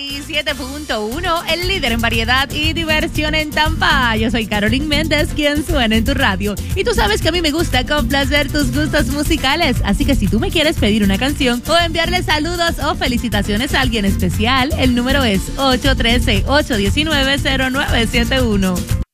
97.1, el líder en variedad y diversión en Tampa. Yo soy Carolyn Méndez, quien suena en tu radio. Y tú sabes que a mí me gusta complacer tus gustos musicales. Así que si tú me quieres pedir una canción o enviarle saludos o felicitaciones a alguien especial, el número es 813-819-0971.